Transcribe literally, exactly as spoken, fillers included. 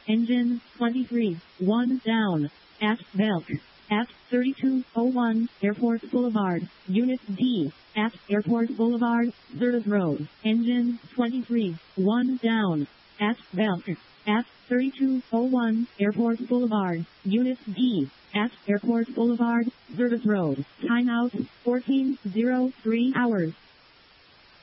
Engine twenty-three, one down. At Belk. At thirty-two oh one, Airport Boulevard, Unit D. At Airport Boulevard, Zerdas Road. Engine twenty-three, one down. At Belk. At thirty-two oh one, Airport Boulevard, Unit D. At Airport Boulevard, Zerdas Road. Timeout, fourteen oh three hours.